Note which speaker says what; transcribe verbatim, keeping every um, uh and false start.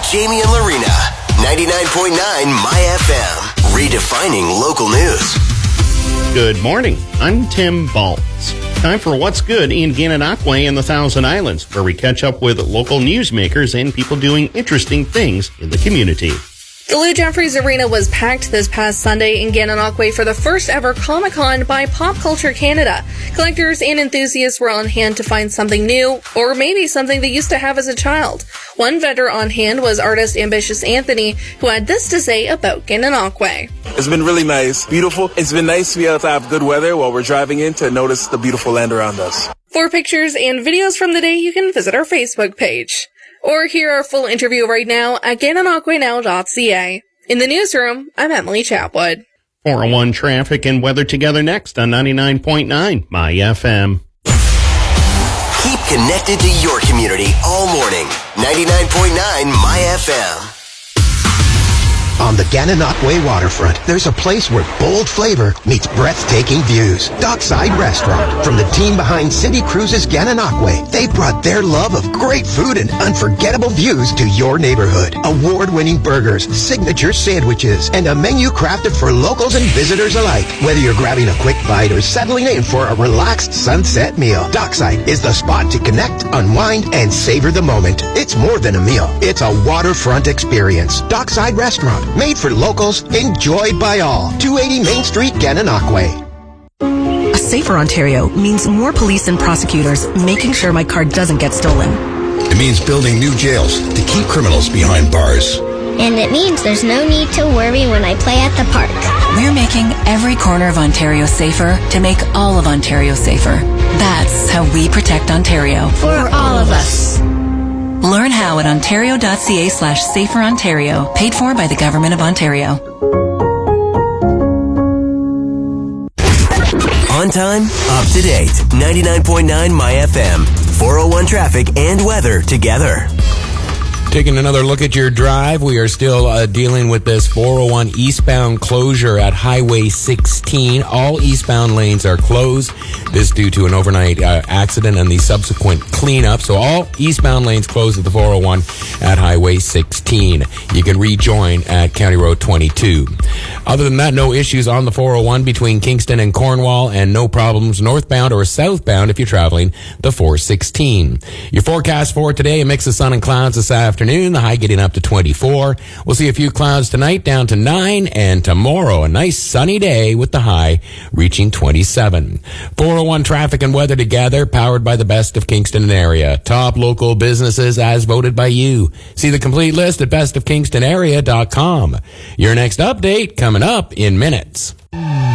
Speaker 1: Jamie and Lorena. ninety-nine point nine My F M. Redefining local news.
Speaker 2: Good morning. I'm Tim Baltz. Time for What's Good in Gananoque and the Thousand Islands, where we catch up with local newsmakers and people doing interesting things in the community.
Speaker 3: The Lou Jeffries Arena was packed this past Sunday in Gananoque for the first ever Comic-Con by Pop Culture Canada. Collectors and enthusiasts were on hand to find something new, or maybe something they used to have as a child. One vendor on hand was artist Ambitious Anthony, who had this to say about Gananoque.
Speaker 4: It's been really nice, beautiful. It's been nice to be able to have good weather while we're driving in to notice the beautiful land around us.
Speaker 3: For pictures and videos from the day, you can visit our Facebook page. Or hear our full interview right now at gananoque now dot c a. In the newsroom, I'm Emily Chapwood.
Speaker 2: four oh one traffic and weather together next on ninety-nine point nine My F M.
Speaker 1: Keep connected to your community all morning. ninety-nine point nine My F M.
Speaker 5: On the Gananoque waterfront, there's a place where bold flavor meets breathtaking views. Dockside Restaurant. From the team behind Cindy Cruz's Gananoque, they brought their love of great food and unforgettable views to your neighborhood. Award-winning burgers, signature sandwiches, and a menu crafted for locals and visitors alike. Whether you're grabbing a quick bite or settling in for a relaxed sunset meal, Dockside is the spot to connect, unwind, and savor the moment. It's more than a meal. It's a waterfront experience. Dockside Restaurant. Made for locals, enjoyed by all. two eighty Main Street, Gananoque.
Speaker 6: A safer Ontario means more police and prosecutors making sure my car doesn't get stolen.
Speaker 7: It means building new jails to keep criminals behind bars.
Speaker 8: And it means there's no need to worry when I play at the park.
Speaker 6: We're making every corner of Ontario safer to make all of Ontario safer. That's how we protect Ontario.
Speaker 8: For all of us.
Speaker 6: Learn how at ontario.ca slash safer Ontario. Paid for by the Government of Ontario.
Speaker 1: On time, up to date. ninety-nine point nine My F M. four oh one traffic and weather together.
Speaker 9: Taking another look at your drive, we are still uh, dealing with this four oh one eastbound closure at Highway sixteen. All eastbound lanes are closed. This due to an overnight uh, accident and the subsequent cleanup. So all eastbound lanes closed at the four oh one at Highway sixteen. You can rejoin at County Road twenty-two. Other than that, no issues on the four oh one between Kingston and Cornwall, and no problems northbound or southbound if you're traveling the four sixteen. Your forecast for today, a mix of sun and clouds this afternoon. The high getting up to twenty-four. We'll see a few clouds tonight down to nine, and tomorrow a nice sunny day with the high reaching twenty-seven. four oh one traffic and weather together, powered by the best of Kingston and area. Top local businesses as voted by you. See the complete list at best of kingston area dot com. Your next update coming up in minutes.